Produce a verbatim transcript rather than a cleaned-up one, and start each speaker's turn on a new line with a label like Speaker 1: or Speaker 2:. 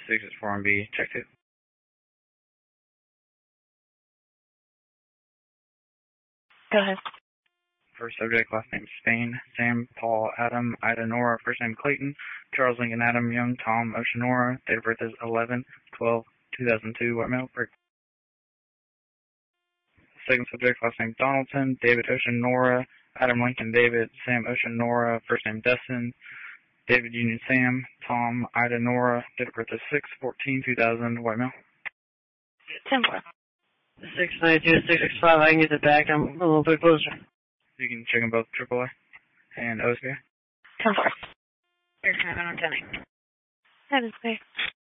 Speaker 1: six is four and B. Check two.
Speaker 2: Go ahead.
Speaker 1: First subject, last name Spain, Sam, Paul, Adam, Ida, Nora, first name Clayton, Charles, Lincoln, Adam, Young, Tom, Oceanora, date of birth is eleven twelve two thousand two, white male, break. Second subject, last name Donaldson, David, Ocean, Nora, Adam, Lincoln, David, Sam, Ocean, Nora, first name Dustin, David, Union, Sam, Tom, Ida, Nora, date of birth is six fourteen two thousand, white male.
Speaker 2: ten four.
Speaker 3: six nine two six six five, I can get it back. I'm a little bit closer.
Speaker 1: You can check them both triple A and O S B A.
Speaker 2: ten four.
Speaker 3: Air traffic on ten eight.
Speaker 2: That is clear.